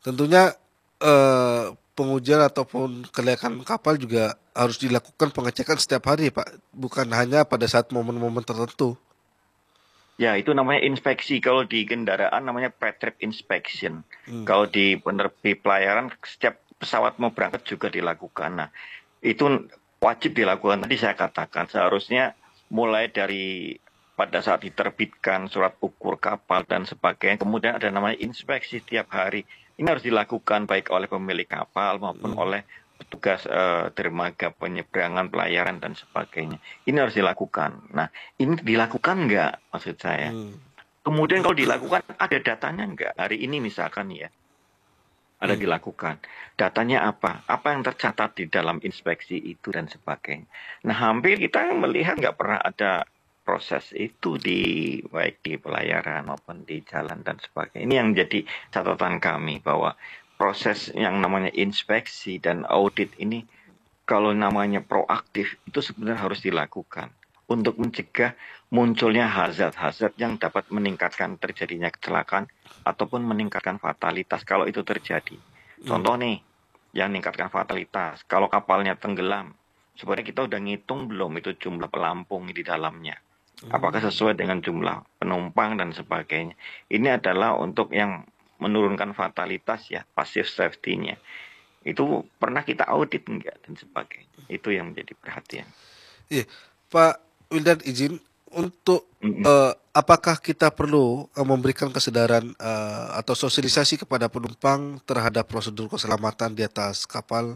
Tentunya pengujian ataupun kelayakan kapal juga harus dilakukan pengecekan setiap hari, Pak. Bukan hanya pada saat momen-momen tertentu. Ya, itu namanya inspeksi. Kalau di kendaraan namanya pre-trip inspection. Hmm. Kalau di pelayaran, setiap pesawat mau berangkat juga dilakukan. Nah, itu wajib dilakukan. Tadi saya katakan seharusnya mulai dari pada saat diterbitkan surat ukur kapal dan sebagainya. Kemudian ada namanya inspeksi setiap hari. Ini harus dilakukan baik oleh pemilik kapal maupun Hmm. oleh petugas dermaga penyeberangan pelayaran dan sebagainya. Ini harus dilakukan. Nah, ini dilakukan nggak maksud saya? Hmm. Kemudian kalau dilakukan ada datanya nggak? Hari ini misalkan ya, ada Hmm. dilakukan. Datanya apa? Apa yang tercatat di dalam inspeksi itu dan sebagainya. Nah, hampir kita melihat nggak pernah ada proses itu di baik di pelayaran maupun di jalan dan sebagainya. Ini yang jadi catatan kami bahwa proses yang namanya inspeksi dan audit ini kalau namanya proaktif itu sebenarnya harus dilakukan untuk mencegah munculnya hazard-hazard yang dapat meningkatkan terjadinya kecelakaan ataupun meningkatkan fatalitas kalau itu terjadi. Hmm. Contoh nih, yang meningkatkan fatalitas, kalau kapalnya tenggelam, sebenarnya kita udah ngitung belum itu jumlah pelampung di dalamnya. Apakah Hmm. sesuai dengan jumlah penumpang dan sebagainya. Ini adalah untuk yang menurunkan fatalitas ya, passive safety-nya. Itu pernah kita audit enggak dan sebagainya. Itu yang menjadi perhatian. Iya, Pak Wildan izin untuk Mm-mm. apakah kita perlu memberikan kesadaran atau sosialisasi kepada penumpang terhadap prosedur keselamatan di atas kapal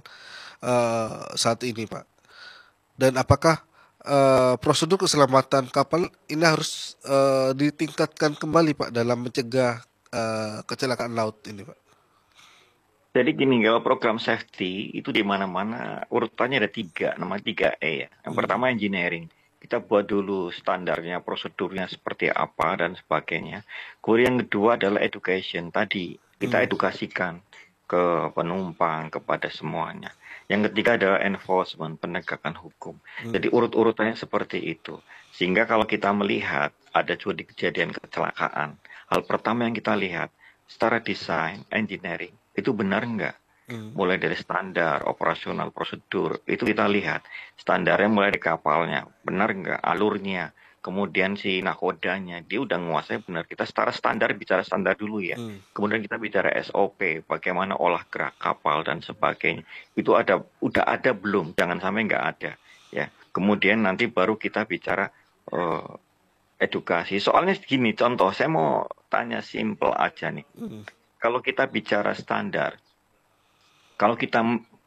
saat ini, Pak? Dan apakah prosedur keselamatan kapal ini harus ditingkatkan kembali, Pak, dalam mencegah kecelakaan laut ini, Pak? Jadi gini, kalau program safety itu di mana-mana urutannya ada tiga, namanya 3E ya. Yang Hmm. pertama engineering. Kita buat dulu standarnya, prosedurnya seperti apa dan sebagainya. Kemudian yang kedua adalah education. Tadi kita Hmm. edukasikan ke penumpang, kepada semuanya. Yang ketiga adalah enforcement, penegakan hukum. Hmm. Jadi urut-urutannya seperti itu. Sehingga kalau kita melihat ada juga di kejadian kecelakaan, hal pertama yang kita lihat, secara desain, engineering, itu benar nggak? Hmm. Mulai dari standar, operasional, prosedur, itu kita lihat. Standarnya mulai dari kapalnya, benar nggak? Alurnya, kemudian si nakodanya, dia udah nguasai benar. Kita secara standar, bicara standar dulu ya. Hmm. Kemudian kita bicara SOP, bagaimana olah gerak kapal dan sebagainya. Itu udah ada belum? Jangan sampai nggak ada. Ya, kemudian nanti baru kita bicara eh, edukasi. Soalnya gini, contoh, saya mau tanya simple aja nih. Hmm. Kalau kita bicara standar, kalau kita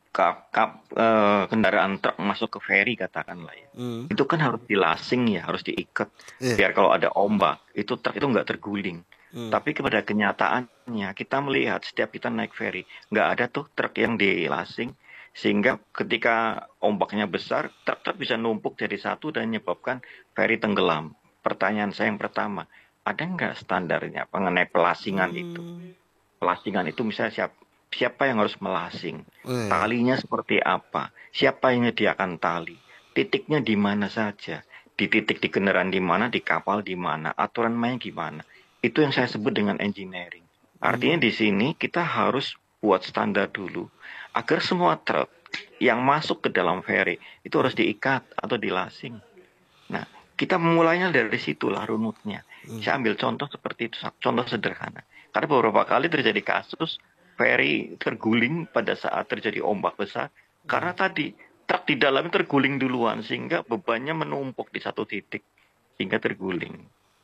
kendaraan truk masuk ke ferry katakanlah ya, Hmm. itu kan harus dilasing ya, harus diikat Iya. biar kalau ada ombak itu truk itu nggak terguling. Hmm. Tapi kepada kenyataannya kita melihat setiap kita naik ferry nggak ada tuh truk yang dilasing sehingga ketika ombaknya besar truk-truk bisa numpuk jadi satu dan menyebabkan ferry tenggelam. Pertanyaan saya yang pertama, ada nggak standarnya mengenai pelasingan itu? Hmm. Pelasingan itu misalnya siapa yang harus melasing, Iya. talinya seperti apa, siapa yang menyediakan tali, titiknya di mana saja, di titik di kendaraan di mana, di kapal di mana, aturan mainnya gimana. Itu yang saya sebut dengan engineering. Artinya Hmm. di sini kita harus buat standar dulu agar semua truk yang masuk ke dalam ferry itu harus diikat atau dilasing. Nah, kita memulainya dari situlah runutnya. Hmm. Saya ambil contoh seperti itu, contoh sederhana. Karena beberapa kali terjadi kasus ferry terguling pada saat terjadi ombak besar. Karena tadi truk di dalamnya terguling duluan sehingga bebannya menumpuk di satu titik sehingga terguling.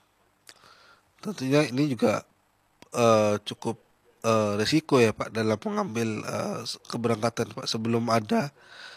Tentunya ini juga cukup resiko ya, Pak, dalam mengambil keberangkatan, Pak, sebelum ada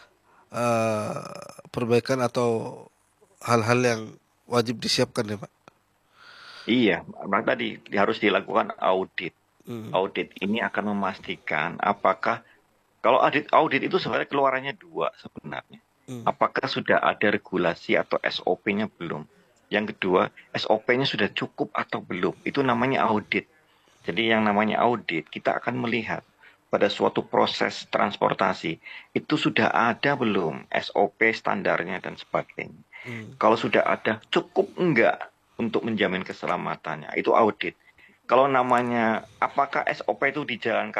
perbaikan atau hal-hal yang wajib disiapkan ya, Pak. Iya, maka tadi harus dilakukan audit. Hmm. Audit ini akan memastikan apakah kalau audit itu sebenarnya keluarannya dua sebenarnya. Hmm. Apakah sudah ada regulasi atau SOP-nya belum? Yang kedua, SOP-nya sudah cukup atau belum? Itu namanya audit. Jadi yang namanya audit, kita akan melihat pada suatu proses transportasi, itu sudah ada belum SOP standarnya dan sebagainya. Hmm. Kalau sudah ada, cukup enggak untuk menjamin keselamatannya? Itu audit. Kalau namanya, apakah SOP itu dijalankan?